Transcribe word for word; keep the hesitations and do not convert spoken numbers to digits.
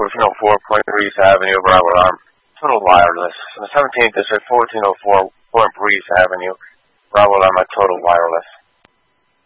fourteen oh four Point Breeze Avenue, Bravo Alarm, Total Wireless. In the seventeenth District, fourteen oh four Point Breeze Avenue, Bravo Alarm at Total Wireless.